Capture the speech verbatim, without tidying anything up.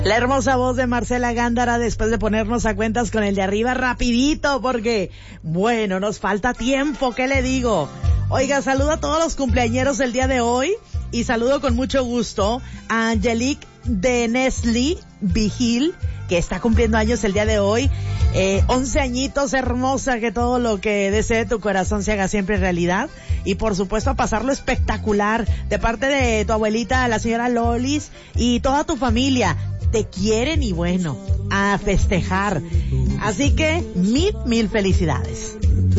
La hermosa voz de Marcela Gándara después de ponernos a cuentas con el de arriba rapidito porque, bueno, nos falta tiempo, ¿qué le digo? Oiga, saludo a todos los cumpleañeros del día de hoy y saludo con mucho gusto a Angelique de Nestlé Vigil, que está cumpliendo años el día de hoy. Eh, once añitos, hermosa, que todo lo que desee tu corazón se haga siempre realidad. Y por supuesto a pasarlo espectacular de parte de tu abuelita, la señora Lolis, y toda tu familia. Te quieren y bueno, a festejar. Así que mil, mil felicidades.